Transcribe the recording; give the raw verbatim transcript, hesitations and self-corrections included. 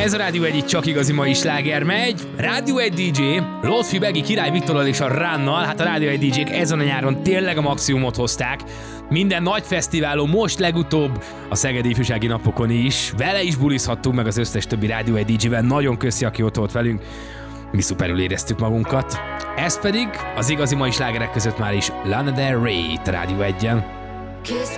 Ez a Rádió egy csak igazi mai sláger megy. Rádió egy dé dzsé, Lotfi Begi, Király Viktorral és a Runnal. Hát a Rádió egy dé dzsék ezen a nyáron tényleg a maximumot hozták. Minden nagy fesztiválon, most legutóbb a Szegedi Ifjúsági Napokon is. Vele is bulizhattunk, meg az összes többi Rádió egy dé dzsével. Nagyon köszi, aki ott volt velünk. Mi szuperül éreztük magunkat. Ez pedig az igazi mai slágerek között már is Lana Del Rey Rádió egyen.